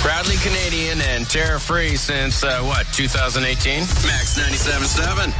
Proudly Canadian and terror-free since, 2018? Max 97.7.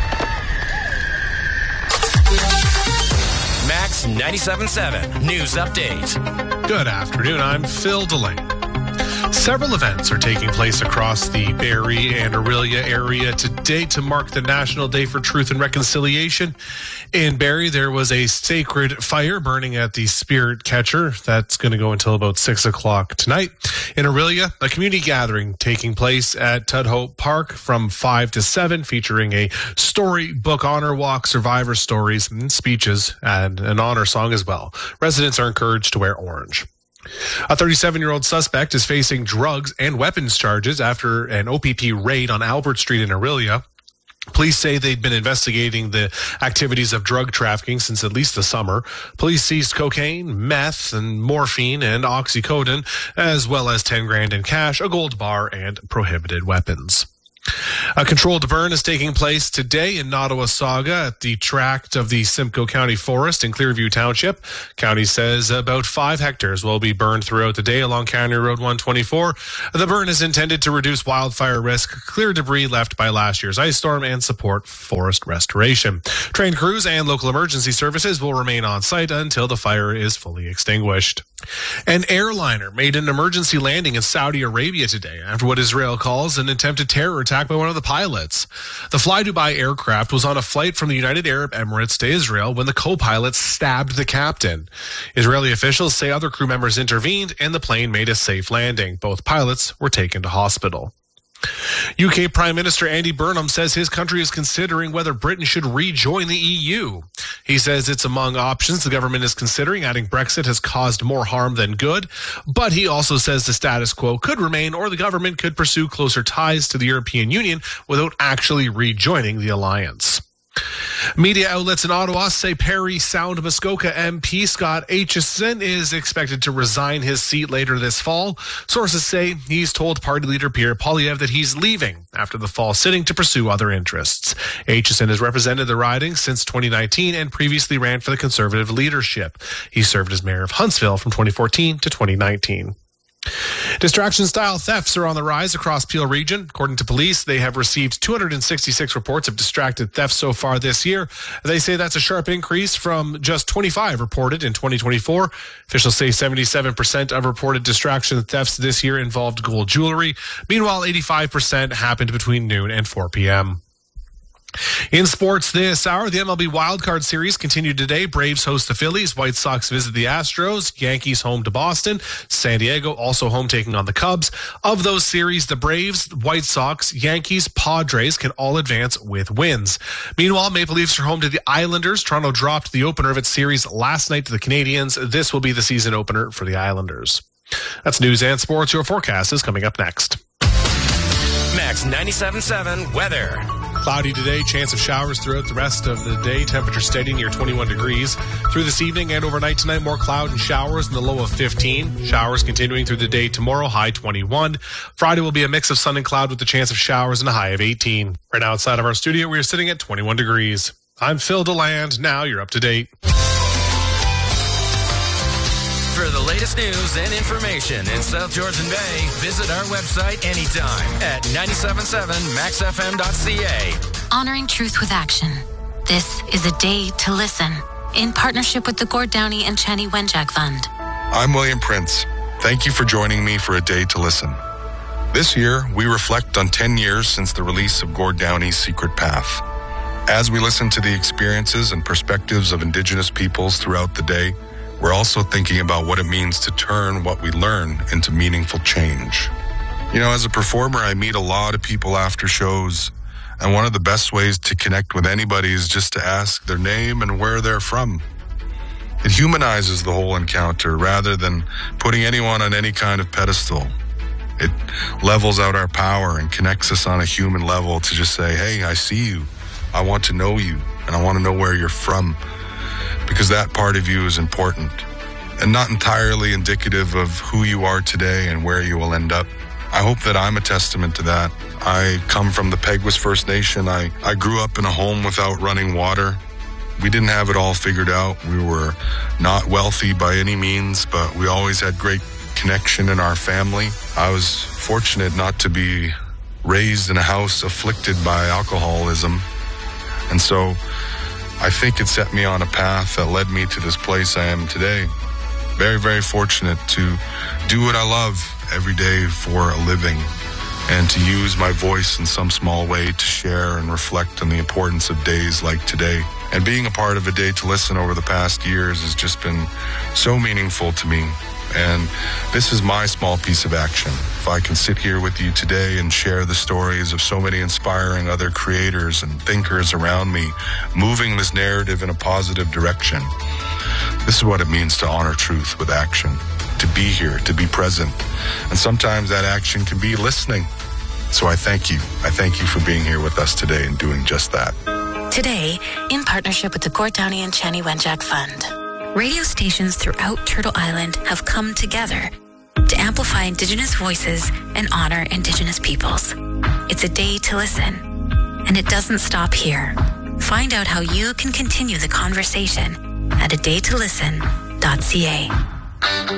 Max 97.7 News Update. Good afternoon. I'm Phil Delane. Several events are taking place across the Barrie and Orillia area today to mark the National Day for Truth and Reconciliation. In Barrie, there was a sacred fire burning at the Spirit Catcher. That's going to go until about 6 o'clock tonight. In Orillia, a community gathering taking place at Tudhope Park from 5 to 7, featuring a storybook honor walk, survivor stories, and speeches, and an honor song as well. Residents are encouraged to wear orange. A 37-year-old suspect is facing drugs and weapons charges after an OPP raid on Albert Street in Orillia. Police say they'd been investigating the activities of drug trafficking since at least the summer. Police seized cocaine, meth, and morphine and oxycodone, as well as 10 grand in cash, a gold bar, and prohibited weapons. A controlled burn is taking place today in Nottawasaga at the tract of the Simcoe County Forest in Clearview Township. County says about 5 hectares will be burned throughout the day along County Road 124. The burn is intended to reduce wildfire risk, clear debris left by last year's ice storm, and support forest restoration. Trained crews and local emergency services will remain on site until the fire is fully extinguished. An airliner made an emergency landing in Saudi Arabia today after what Israel calls an attempted terror attack by one of the pilots. The Fly Dubai aircraft was on a flight from the United Arab Emirates to Israel when the co-pilot stabbed the captain. Israeli officials say other crew members intervened and the plane made a safe landing. Both pilots were taken to hospital. UK Prime Minister Andy Burnham says his country is considering whether Britain should rejoin the EU. He says it's among options the government is considering. Adding Brexit has caused more harm than good. But he also says the status quo could remain, or the government could pursue closer ties to the European Union without actually rejoining the alliance. Media outlets in Ottawa say Parry Sound Muskoka MP Scott Aitchison is expected to resign his seat later this fall. Sources say he's told party leader Pierre Poilievre that he's leaving after the fall sitting to pursue other interests. Aitchison has represented the riding since 2019 and previously ran for the Conservative leadership. He served as mayor of Huntsville from 2014 to 2019. Distraction-style thefts are on the rise across Peel region. According to police, they have received 266 reports of distracted thefts so far this year. They say that's a sharp increase from just 25 reported in 2024. Officials say 77% of reported distraction thefts this year involved gold jewelry. Meanwhile, 85% happened between noon and 4 p.m. In sports this hour, the MLB Wildcard Series continued today. Braves host the Phillies. White Sox visit the Astros. Yankees home to Boston. San Diego also home taking on the Cubs. Of those series, the Braves, White Sox, Yankees, Padres can all advance with wins. Meanwhile, Maple Leafs are home to the Islanders. Toronto dropped the opener of its series last night to the Canadiens. This will be the season opener for the Islanders. That's news and sports. Your forecast is coming up next. Max 97.7 weather. Cloudy today, chance of showers throughout the rest of the day. Temperature steady near 21 degrees. Through this evening and overnight tonight, more cloud and showers in the low of 15. Showers continuing through the day tomorrow, high 21. Friday will be a mix of sun and cloud with a chance of showers and a high of 18. Right now outside of our studio, we are sitting at 21 degrees. I'm Phil DeLand. Now you're up to date. For the latest news and information in South Georgian Bay, visit our website anytime at 977maxfm.ca. Honoring truth with action. This is a day to listen. In partnership with the Gord Downey and Chani Wenjack Fund. I'm William Prince. Thank you for joining me for a day to listen. This year, we reflect on 10 years since the release of Gord Downey's Secret Path. As we listen to the experiences and perspectives of Indigenous peoples throughout the day, we're also thinking about what it means to turn what we learn into meaningful change. You know, as a performer, I meet a lot of people after shows, and one of the best ways to connect with anybody is just to ask their name and where they're from. It humanizes the whole encounter rather than putting anyone on any kind of pedestal. It levels out our power and connects us on a human level to just say, hey, I see you, I want to know you, and I want to know where you're from. Because that part of you is important and not entirely indicative of who you are today and where you will end up. I hope that I'm a testament to that. I come from the Peguis First Nation. I grew up in a home without running water. We didn't have it all figured out. We were not wealthy by any means, but we always had great connection in our family. I was fortunate not to be raised in a house afflicted by alcoholism. And so I think it set me on a path that led me to this place I am today. Very, very fortunate to do what I love every day for a living and to use my voice in some small way to share and reflect on the importance of days like today. And being a part of A Day to Listen over the past years has just been so meaningful to me. And this is my small piece of action. If I can sit here with you today and share the stories of so many inspiring other creators and thinkers around me, moving this narrative in a positive direction, this is what it means to honor truth with action, to be here, to be present. And sometimes that action can be listening. So I thank you. I thank you for being here with us today and doing just that. Today, in partnership with the Gord Downie and Chanie Wenjack Fund, radio stations throughout Turtle Island have come together to amplify Indigenous voices and honor Indigenous peoples. It's a day to listen, and it doesn't stop here. Find out how you can continue the conversation at adaytolisten.ca.